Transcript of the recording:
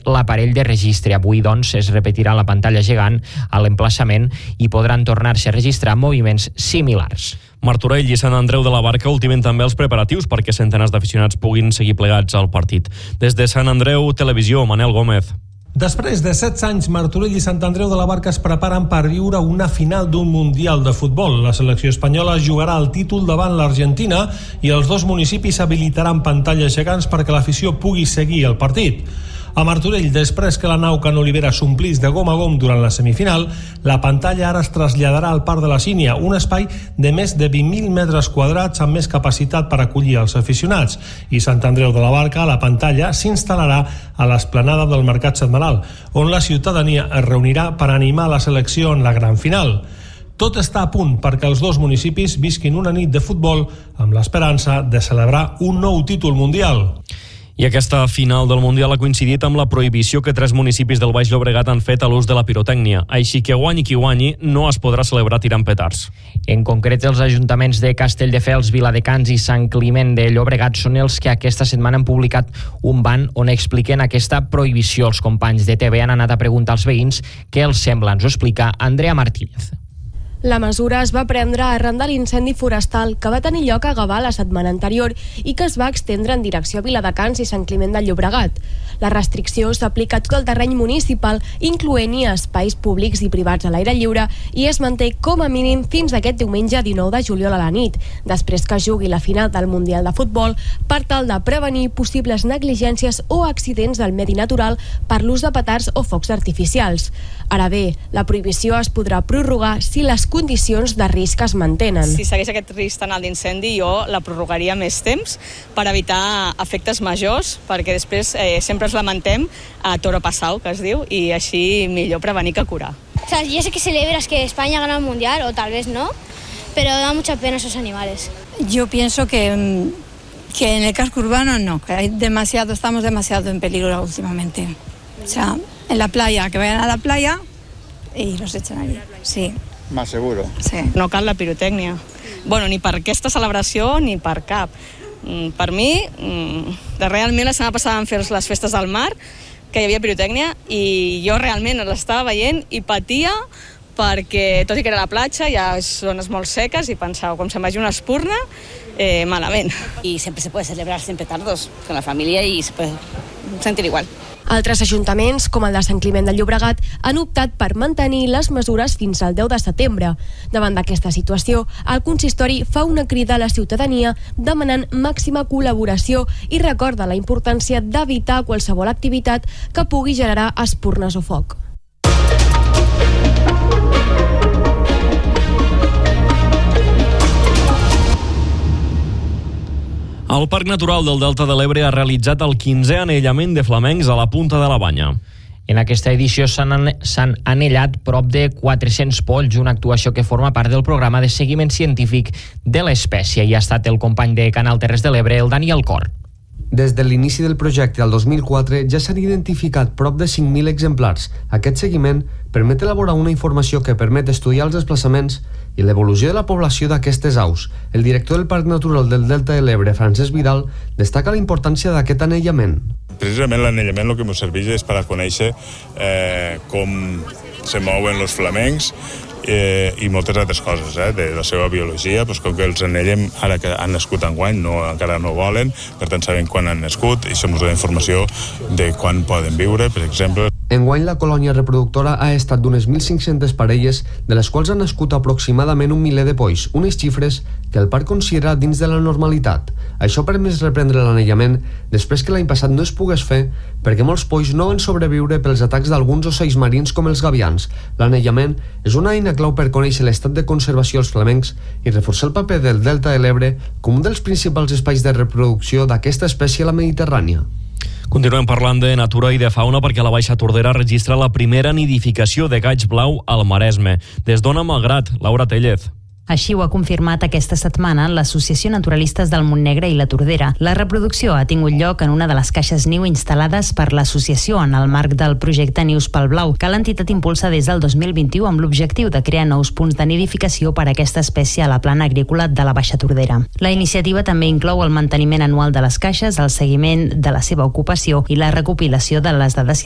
l'aparell de registre. Avui, doncs, es repetirà la pantalla gegant a l'emplaçament i podran tornar-se a registrar moviments similars. Martorell i Sant Andreu de la Barca ultimen també els preparatius perquè centenars d'aficionats puguin seguir plegats al partit. Des de Sant Andreu Televisió, Manel Gómez. Després de 16 anys, Martorell i Sant Andreu de la Barca es preparen per viure una final d'un Mundial de Futbol. La selecció espanyola jugarà el títol davant l'Argentina i els dos municipis habilitaran pantalles gegants perquè l'afició pugui seguir el partit. A Martorell, després que la nau Can Olivera s'omplís de gom a gom durant la semifinal, la pantalla ara es traslladarà al Parc de la Sínia, un espai de més de 20.000 metres quadrats amb més capacitat per acollir els aficionats. I Sant Andreu de la Barca, la pantalla s'instal·larà a l'esplanada del Mercat Setmanal, on la ciutadania es reunirà per animar la selecció en la gran final. Tot està a punt perquè els dos municipis visquin una nit de futbol amb l'esperança de celebrar un nou títol mundial. I aquesta final del Mundial ha coincidit amb la prohibició que 3 municipis del Baix Llobregat han fet a l'ús de la pirotècnia. Així que guanyi qui guanyi, no es podrà celebrar tirant petards. En concret, els ajuntaments de Castelldefels, Viladecans i Sant Climent de Llobregat són els que aquesta setmana han publicat un ban on expliquen aquesta prohibició. Els companys de TV han anat a preguntar als veïns què els sembla. Ens ho explica Andrea Martínez. La mesura es va prendre arran de l'incendi forestal que va tenir lloc a Gavà la setmana anterior i que es va estendre en direcció a Viladecans i Sant Climent de Llobregat. La restricció s'aplica a tot el terreny municipal, incloent-hi espais públics i privats a l'aire lliure, i es manté com a mínim fins aquest diumenge 19 de juliol a la nit, després que jugui la final del Mundial de Futbol, per tal de prevenir possibles negligències o accidents del medi natural per l'ús de petards o focs artificials. Ara bé, la prohibició es podrà prorrogar si les condicions de risc es mantenen. Si segueix aquest risc tan alt d'incendi, jo la prorrogaria més temps per evitar efectes majors, perquè després sempre ens lamentem a toro pasado, que es diu, i així millor prevenir que curar. O sea, yo sé que celebras que España gana el Mundial, o tal vez no, pero da mucha pena esos animales. Yo pienso que en el casco urbano no, que estamos demasiado en peligro últimamente. O sea, en la playa, que vayan a la playa y los echen allí, sí. Más seguro. Sí. No cal la pirotècnia. Bueno, ni per aquesta celebració ni per cap. Per mi, realment la setmana passada vam fer les festes del mar, que hi havia pirotècnia, i jo realment l'estava veient i patia perquè, tot i que era a la platja, hi ha zones molt seques i pensava, com se'n vagi una espurna, malament. Y siempre se puede celebrar sin petardos con la familia y se puede sentir igual. Altres ajuntaments, com el de Sant Climent de Llobregat, han optat per mantenir les mesures fins al 10 de setembre. Davant d'aquesta situació, el consistori fa una crida a la ciutadania demanant màxima col·laboració i recorda la importància d'evitar qualsevol activitat que pugui generar espurnes o foc. El Parc Natural del Delta de l'Ebre ha realitzat el 15è anellament de flamencs a la Punta de la Banya. En aquesta edició s'han anellat prop de 400 polls, una actuació que forma part del programa de seguiment científic de l'espècie. I ha estat el company de Canal Terres de l'Ebre, el Daniel Cor. Des de l'inici del projecte al 2004 ja s'han identificat prop de 5.000 exemplars. Aquest seguiment permet elaborar una informació que permet estudiar els desplaçaments i l'evolució de la població d'aquestes aus. El director del Parc Natural del Delta de l'Ebre, Francesc Vidal, destaca la importància d'aquest anellament. Precisament l'anellament el que ens serveix és per a conèixer com se mouen els flamencs i moltes altres coses de la seva biologia, com que els anellem ara que han nascut enguany, encara no volen, per tant sabem quan han nascut i això ens dona informació de quan poden viure, per exemple. Enguany la colònia reproductora ha estat d'unes 1.500 parelles, de les quals han nascut aproximadament 1 miler de polls, unes xifres que el parc considera dins de la normalitat. Això ha permès reprendre l'anellament després que l'any passat no es pogués fer perquè molts polls no van sobreviure pels atacs d'alguns ocells marins com els gavians. L'anellament és una eina clau per conèixer l'estat de conservació dels flamencs i reforçar el paper del Delta de l'Ebre com un dels principals espais de reproducció d'aquesta espècie a la Mediterrània. Continuem parlant de natura i de fauna perquè la Baixa Tordera registra la primera nidificació de gaig blau al Maresme. Des d'Ona Malgrat, Laura Tellez. Així ho ha confirmat aquesta setmana l'Associació Naturalistes del Montnegre i la Tordera. La reproducció ha tingut lloc en una de les caixes niu instal·lades per l'associació en el marc del projecte Nius pel Blau, que l'entitat impulsa des del 2021 amb l'objectiu de crear nous punts de nidificació per a aquesta espècie a la plana agrícola de la Baixa Tordera. La iniciativa també inclou el manteniment anual de les caixes, el seguiment de la seva ocupació i la recopilació de les dades